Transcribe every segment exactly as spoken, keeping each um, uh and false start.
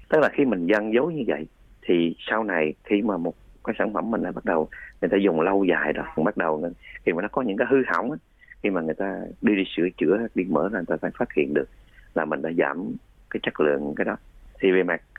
Tức là khi mình gian dối như vậy thì sau này khi mà một cái sản phẩm mình đã bắt đầu người ta dùng lâu dài đó, bắt đầu khi mà nó có những cái hư hỏng á, khi mà người ta đi đi sửa chữa, đi mở ra, người ta phải phát hiện được là mình đã giảm cái chất lượng cái đó. Thì về mặt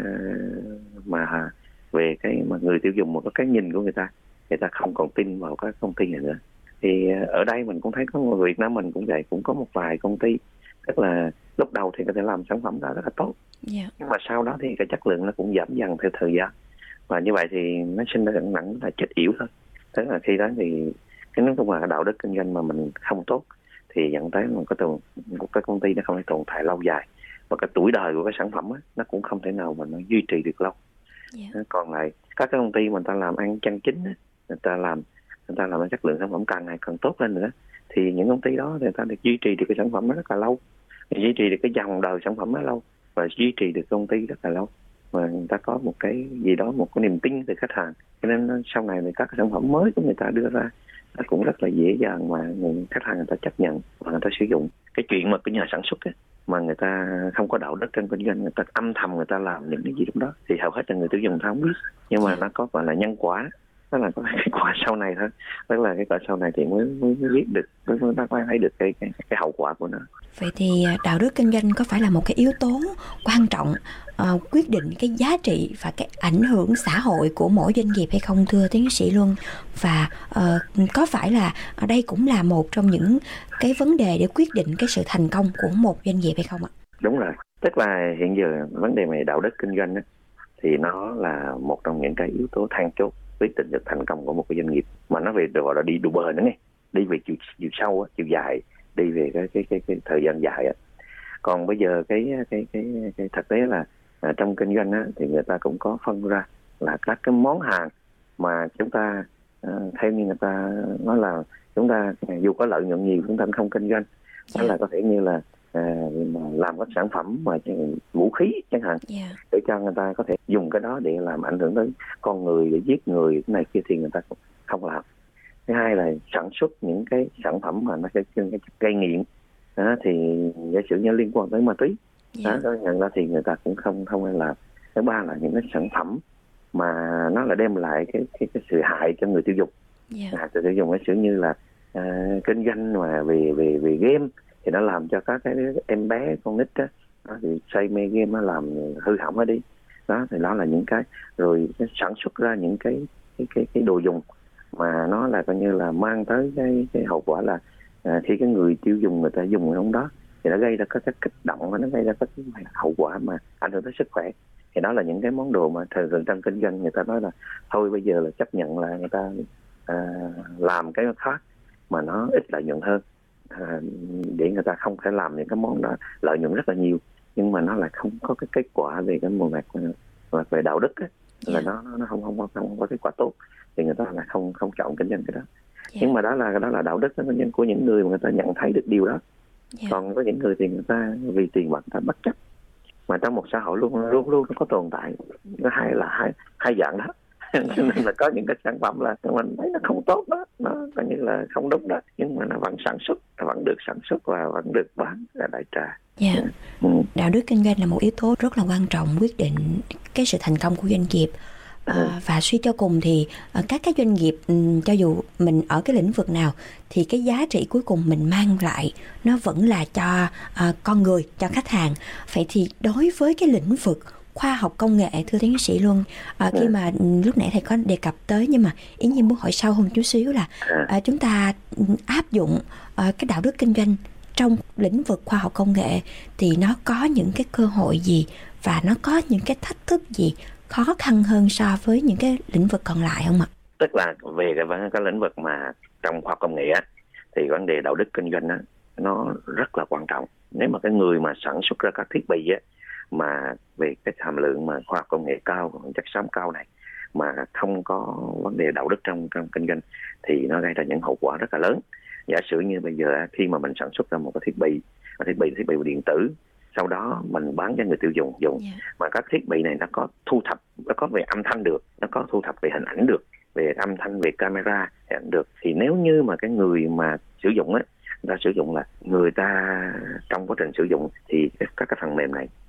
uh, mà về cái mà người tiêu dùng, một cái nhìn của người ta, người ta không còn tin vào các công ty này nữa. Thì uh, ở đây mình cũng thấy có người Việt Nam mình cũng vậy, cũng có một vài công ty tức là lúc đầu thì có thể làm sản phẩm đó rất là tốt, yeah. nhưng mà sau đó thì cái chất lượng nó cũng giảm dần theo thời gian, và như vậy thì nó sinh ra nặng nặng là chết yểu thôi. Tức là khi đó thì cái nói chung là đạo đức kinh doanh mà mình không tốt thì dẫn tới một cái tồn một cái công ty nó không thể tồn tại lâu dài, và cái tuổi đời của cái sản phẩm á, nó cũng không thể nào mà nó duy trì được lâu. Yeah. Còn lại các cái công ty mà người ta làm ăn chân chính á, người ta làm người ta làm cái chất lượng sản phẩm càng ngày càng tốt lên nữa, thì những công ty đó người ta được duy trì được cái sản phẩm đó rất là lâu, duy trì được cái dòng đời sản phẩm đó lâu, và duy trì được công ty rất là lâu, và người ta có một cái gì đó, một cái niềm tin từ khách hàng, cho nên sau này thì các sản phẩm mới của người ta đưa ra nó cũng rất là dễ dàng mà người khách hàng người ta chấp nhận và người ta sử dụng. Cái chuyện mà cái nhà sản xuất ấy, mà người ta không có đạo đức trong kinh doanh, người ta âm thầm người ta làm những cái gì trong đó thì hầu hết là người tiêu dùng người ta không biết, nhưng mà nó có gọi là nhân quả, đó là có cái quả sau này thôi, tức là cái quả sau này thì mới mới, mới biết được, mới mới mới thấy được cái, cái cái hậu quả của nó. Vậy thì đạo đức kinh doanh có phải là một cái yếu tố quan trọng uh, quyết định cái giá trị và cái ảnh hưởng xã hội của mỗi doanh nghiệp hay không, thưa tiến sĩ Luân? Và uh, có phải là ở đây cũng là một trong những cái vấn đề để quyết định cái sự thành công của một doanh nghiệp hay không ạ? Đúng rồi, tức là hiện giờ vấn đề về đạo đức kinh doanh ấy, thì nó là một trong những cái yếu tố then chốt quyết định được thành công của một cái doanh nghiệp, mà nó về gọi là đi đủ bờ nữa nghe, đi về chiều, chiều sâu, chiều dài, đi về cái cái cái, cái thời gian dài. Còn bây giờ cái cái cái cái thực tế là à, trong kinh doanh á, thì người ta cũng có phân ra là các cái món hàng mà chúng ta à, theo như người ta nói là chúng ta dù có lợi nhuận nhiều chúng ta không kinh doanh, đó là có thể như là à, làm các sản phẩm mà vũ khí chẳng hạn, yeah. để cho người ta có thể dùng cái đó để làm ảnh hưởng đến con người, để giết người cái này kia thì người ta không làm. Thứ hai là sản xuất những cái sản phẩm mà nó sẽ gây nghiện, đó, thì giả sử như liên quan tới ma túy, yeah. đó, nhận ra thì người ta cũng không không nên làm. Thứ ba là những cái sản phẩm mà nó là đem lại cái cái, cái sự hại cho người tiêu dùng, yeah. à, người tiêu dùng giả sử như là à, kinh doanh mà về về về game thì nó làm cho các cái em bé con nít á, đó, thì say mê game nó làm hư hỏng nó đi, đó thì đó là những cái rồi cái sản xuất ra những cái cái cái cái đồ dùng mà nó là coi như là mang tới cái cái hậu quả là à, khi cái người tiêu dùng người ta dùng trong đó thì nó gây ra các cái kích động và nó gây ra các cái hậu quả mà ảnh hưởng tới sức khỏe. Thì đó là những cái món đồ mà thời thường trong kinh doanh người ta nói là thôi bây giờ là chấp nhận là người ta à, làm cái khác mà nó ít lợi nhuận hơn, à, để người ta không thể làm những cái món đó lợi nhuận rất là nhiều nhưng mà nó lại không có cái kết quả về cái một mặt về đạo đức ấy, là yeah. nó nó không không không không có kết quả tốt thì người ta là không không chọn kinh doanh cái đó. Yeah. Nhưng mà đó là đó là đạo đức kinh doanh của những người mà người ta nhận thấy được điều đó. Yeah. Còn có những người thì người ta vì tiền bạc người ta bất chấp, mà trong một xã hội luôn luôn luôn có tồn tại có hai là hai hai dạng đó. Cho nên là có những cái sản phẩm là mình thấy nó không tốt đó, nó coi như là không đúng đó, nhưng mà nó vẫn sản xuất, nó vẫn được sản xuất và vẫn được bán ra đại trà. Dạ. Yeah. Ừ. Đạo đức kinh doanh là một yếu tố rất là quan trọng quyết định cái sự thành công của doanh nghiệp. À, ừ. Và suy cho cùng thì các cái doanh nghiệp cho dù mình ở cái lĩnh vực nào thì cái giá trị cuối cùng mình mang lại nó vẫn là cho uh, con người, cho khách hàng. Vậy thì đối với cái lĩnh vực khoa học công nghệ, thưa tiến sĩ Luân, à, khi mà lúc nãy thầy có đề cập tới, nhưng mà Yến Nhi muốn hỏi sâu hơn chút xíu là à, chúng ta áp dụng à, cái đạo đức kinh doanh trong lĩnh vực khoa học công nghệ thì nó có những cái cơ hội gì và nó có những cái thách thức gì khó khăn hơn so với những cái lĩnh vực còn lại không ạ? Tức là về cái, cái lĩnh vực mà trong khoa học công nghệ á, thì vấn đề đạo đức kinh doanh á, nó rất là quan trọng. Nếu mà cái người mà sản xuất ra các thiết bị á, mà về cái hàm lượng mà khoa học công nghệ cao, chất xám cao này mà không có vấn đề đạo đức trong, trong kinh doanh thì nó gây ra những hậu quả rất là lớn. Giả sử như bây giờ khi mà mình sản xuất ra một cái thiết bị, thiết bị thiết bị điện tử, sau đó mình bán cho người tiêu dùng dùng, yeah. mà các thiết bị này nó có thu thập, nó có về âm thanh được, nó có thu thập về hình ảnh được, về âm thanh, về camera hình ảnh được, thì nếu như mà cái người mà sử dụng á, người ta sử dụng là người ta trong quá trình sử dụng thì các cái phần mềm này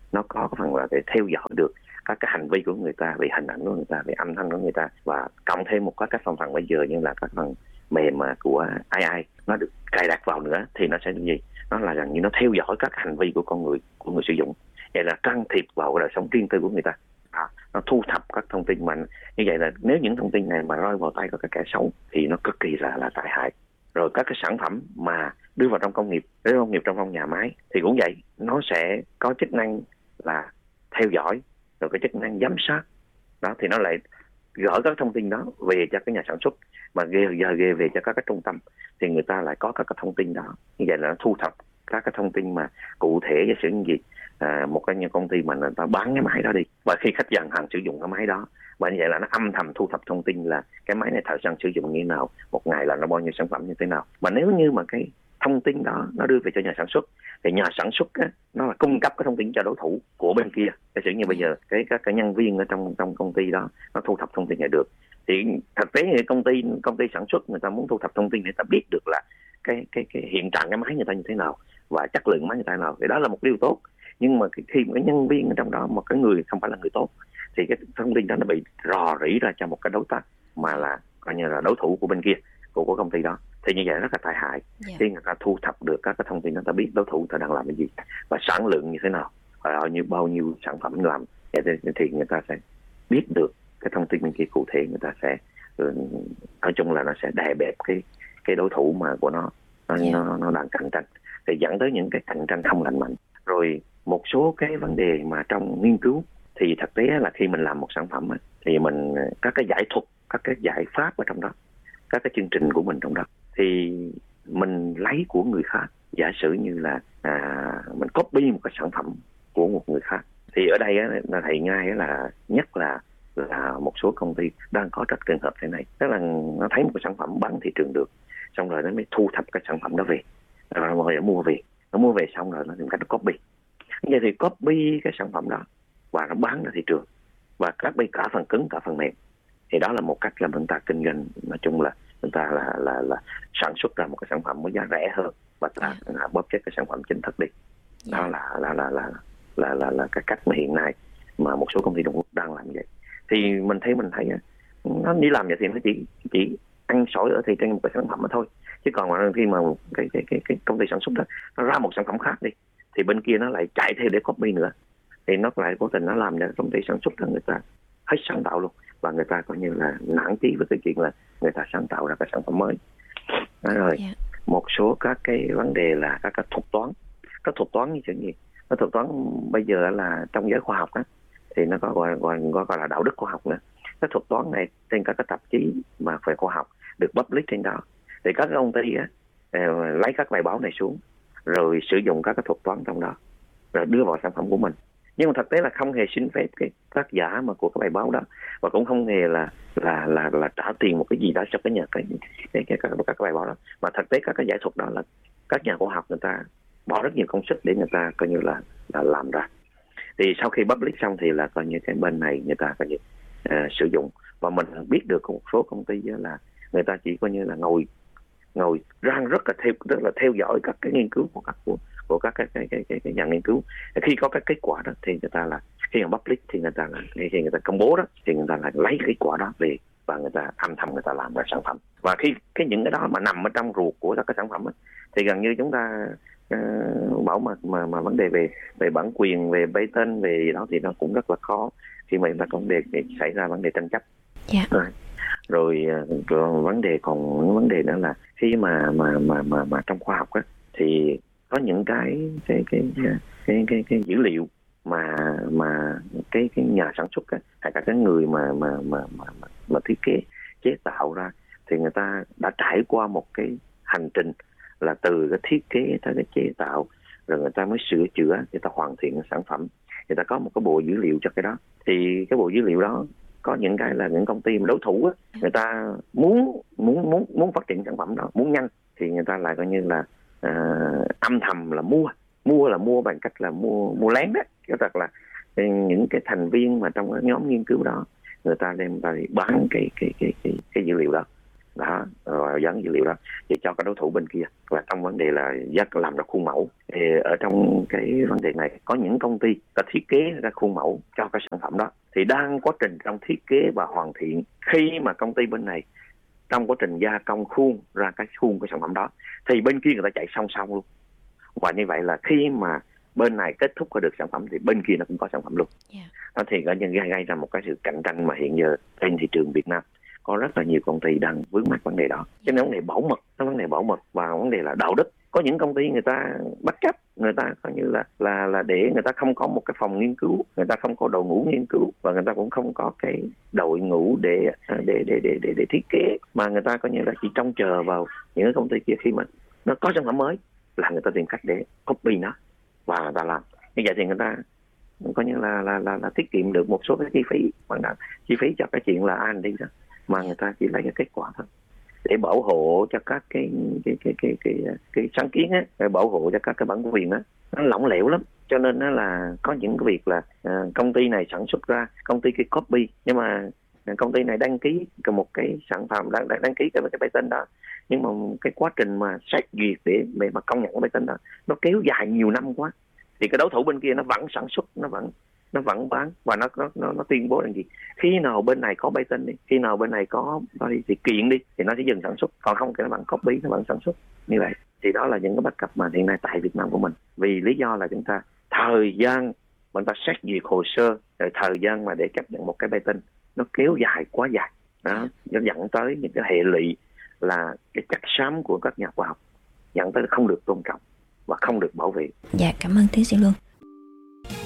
nó có cái phần là để theo dõi được các cái hành vi của người ta, về hình ảnh của người ta, về âm thanh của người ta, và cộng thêm một các cái phần phần bây giờ như là các phần mềm mà của a i nó được cài đặt vào nữa, thì nó sẽ là gì? Nó là gần như nó theo dõi các hành vi của con người, của người sử dụng, vậy là can thiệp vào cái đời sống riêng tư của người ta. À, nó thu thập các thông tin mạnh như vậy, là nếu những thông tin này mà rơi vào tay của các kẻ xấu thì nó cực kỳ là là tai hại. Rồi các cái sản phẩm mà đưa vào trong công nghiệp, đưa công nghiệp trong trong nhà máy thì cũng vậy, nó sẽ có chức năng là theo dõi, rồi cái chức năng giám sát đó, thì nó lại gửi các thông tin đó về cho cái nhà sản xuất, mà ghê giờ ghê về cho các cái trung tâm, thì người ta lại có các cái thông tin đó. Như vậy là nó thu thập các cái thông tin mà cụ thể, giả sử như gì, à, một cái công ty mà người ta bán cái máy đó đi, và khi khách dần hàng sử dụng cái máy đó, và như vậy là nó âm thầm thu thập thông tin là cái máy này thời gian sử dụng như thế nào, một ngày là nó bao nhiêu sản phẩm như thế nào. Mà nếu như mà cái thông tin đó nó đưa về cho nhà sản xuất, thì nhà sản xuất á, nó là cung cấp cái thông tin cho đối thủ của bên kia. Giả sử như bây giờ cái các cái nhân viên ở trong trong công ty đó nó thu thập thông tin này được, thì thực tế thì công ty công ty sản xuất người ta muốn thu thập thông tin để ta biết được là cái cái cái hiện trạng cái máy người ta như thế nào và chất lượng máy người ta như thế nào, thì đó là một điều tốt. Nhưng mà khi một cái nhân viên ở trong đó, một cái người không phải là người tốt, thì cái thông tin đó nó bị rò rỉ ra cho một cái đối tác mà là coi như là đối thủ của bên kia, của, của công ty đó, thì như vậy rất là tai hại. Yeah. Khi người ta thu thập được các cái thông tin đó, ta biết đối thủ người ta đang làm cái gì và sản lượng như thế nào, và bao nhiêu bao nhiêu sản phẩm làm, thì người ta sẽ biết được cái thông tin bên kia cụ thể. Người ta sẽ nói chung là nó sẽ đè bẹp cái cái đối thủ mà của nó nó, yeah. nó nó đang cạnh tranh, thì dẫn tới những cái cạnh tranh không lành mạnh. Rồi một số cái vấn đề mà trong nghiên cứu thì thực tế là khi mình làm một sản phẩm thì mình các cái giải thuật, các cái giải pháp ở trong đó, các cái chương trình của mình trong đó, thì mình lấy của người khác. Giả sử như là à, mình copy một cái sản phẩm của một người khác, thì ở đây á, là thầy ngay là nhất là là một số công ty đang có rất trường hợp thế này, tức là nó thấy một cái sản phẩm bán thị trường được, xong rồi nó mới thu thập cái sản phẩm đó về, rồi nó mua về, nó mua về xong rồi nó tìm cách nó copy. Vậy thì copy cái sản phẩm đó và nó bán ra thị trường, và copy cả phần cứng cả phần mềm, thì đó là một cách là chúng ta kinh doanh, nói chung là chúng ta là là là sản xuất ra một cái sản phẩm với giá rẻ hơn và ta yeah. bóp chết cái sản phẩm chính thức đi. Đó yeah. là là là là là là là cái cách mà hiện nay mà một số công ty Trung Quốc đang làm vậy. Thì mình thấy mình thấy nó đi làm vậy thì nó chỉ chỉ ăn sỏi ở thị trên một cái sản phẩm mà thôi, chứ còn mà khi mà cái cái cái, cái công ty sản xuất đó nó ra một sản phẩm khác đi, thì bên kia nó lại chạy theo để copy nữa, thì nó lại cố tình nó làm cho công ty sản xuất đó người ta hết sáng tạo luôn, và người ta coi như là nản chí với cái chuyện là người ta sáng tạo ra cái sản phẩm mới. Đó rồi yeah. một số các cái vấn đề là các cái thuật toán, các thuật toán như chuyện gì, cái thuật toán bây giờ là trong giới khoa học đó, thì nó có gọi, gọi, gọi, gọi là đạo đức khoa học nữa. Cái thuật toán này trên các cái tạp chí mà về khoa học được public trên đó, thì các công ty á, lấy các bài báo này xuống rồi sử dụng các cái thuật toán trong đó rồi đưa vào sản phẩm của mình. Nhưng mà thực tế là không hề xin phép cái tác giả mà của cái bài báo đó, và cũng không hề là là là là trả tiền một cái gì đó cho cái nhà cái cái cái các, các bài báo đó, mà thực tế các cái giải thuật đó là các nhà khoa học người ta bỏ rất nhiều công sức để người ta coi như là là làm ra. Thì sau khi public xong thì là coi như cái bên này người ta coi như uh, sử dụng, và mình biết được một số công ty là người ta chỉ coi như là ngồi ngồi rang rất là theo rất là theo dõi các cái nghiên cứu của các của, của các cái cái, cái cái cái nhà nghiên cứu. Khi có các kết quả đó thì người ta là khi mà public thì người ta là khi người ta công bố đó thì người ta là lấy kết quả đó về và người ta âm thầm người ta làm ra sản phẩm. Và khi cái những cái đó mà nằm ở trong ruột của các cái sản phẩm đó, thì gần như chúng ta uh, bảo mà mà mà vấn đề về về bản quyền, về patent, về gì đó thì nó cũng rất là khó khi mà chúng ta có vấn đề xảy ra vấn đề tranh chấp. Yeah. Rồi, rồi, rồi vấn đề còn những vấn đề nữa là khi mà mà mà mà mà trong khoa học á, thì có những cái cái cái cái cái, cái, cái dữ liệu mà mà cái cái nhà sản xuất á, hay cả cái người mà mà mà mà mà, mà thiết kế chế tạo ra, thì người ta đã trải qua một cái hành trình là từ cái thiết kế tới cái chế tạo, rồi người ta mới sửa chữa, người ta hoàn thiện sản phẩm, người ta có một cái bộ dữ liệu cho cái đó. Thì cái bộ dữ liệu đó có những cái là những công ty đối thủ á, người ta muốn muốn muốn muốn phát triển sản phẩm đó, muốn nhanh, thì người ta lại coi như là uh, âm thầm là mua mua là mua bằng cách là mua mua lén đó. Cái thật là những cái thành viên mà trong cái nhóm nghiên cứu đó, người ta đem ta bán cái cái cái cái cái dữ liệu đó, đó, rồi dán dữ liệu đó để cho cái đối thủ bên kia. Và trong vấn đề là rất làm ra khuôn mẫu, thì ở trong cái vấn đề này có những công ty đã thiết kế ra khuôn mẫu cho cái sản phẩm đó, thì đang quá trình trong thiết kế và hoàn thiện. Khi mà công ty bên này trong quá trình gia công khuôn ra cái khuôn của sản phẩm đó, thì bên kia người ta chạy song song luôn. Và như vậy là khi mà bên này kết thúc có được sản phẩm thì bên kia nó cũng có sản phẩm luôn. Yeah. Đó thì gây, gây, gây ra một cái sự cạnh tranh mà hiện giờ trên thị trường Việt Nam có rất là nhiều công ty đang vướng mắc vấn đề đó. Cho nên vấn đề bảo mật, nó vấn đề bảo mật và vấn đề là đạo đức. Có những công ty người ta bất chấp, người ta coi như là là là để người ta không có một cái phòng nghiên cứu, người ta không có đội ngũ nghiên cứu và người ta cũng không có cái đội ngũ để để để để để, để thiết kế, mà người ta coi như là chỉ trông chờ vào những cái công ty kia khi mà nó có sản phẩm mới là người ta tìm cách để copy nó và ta làm. Như vậy thì người ta coi như là là là, là tiết kiệm được một số cái chi phí, bằng đó chi phí cho cái chuyện là R and D đó, mà người ta chỉ lấy cái kết quả thôi. Để bảo hộ cho các cái cái cái cái cái, cái, cái sáng kiến á, để bảo hộ cho các cái bản quyền á, nó lỏng lẻo lắm. Cho nên nó là có những cái việc là uh, công ty này sản xuất ra, công ty kia copy, nhưng mà công ty này đăng ký một cái sản phẩm, đăng, đăng ký cái cái patent đó, nhưng mà cái quá trình mà xét duyệt để để mà công nhận cái patent đó nó kéo dài nhiều năm quá, thì cái đối thủ bên kia nó vẫn sản xuất, nó vẫn nó vẫn bán và nó nó nó tuyên bố rằng gì, khi nào bên này có patent đi, khi nào bên này có đi thì kiện đi thì nó sẽ dừng sản xuất, còn không thì nó vẫn copy, nó vẫn sản xuất như vậy. Thì đó là những cái bất cập mà hiện nay tại Việt Nam của mình, vì lý do là chúng ta thời gian mình ta xét duyệt hồ sơ, rồi thời gian mà để chấp nhận một cái patent nó kéo dài quá dài đó, nó dẫn tới những cái hệ lụy là cái chất xám của các nhà khoa học, dẫn tới không được tôn trọng và không được bảo vệ. Dạ, cảm ơn tiến sĩ Luân.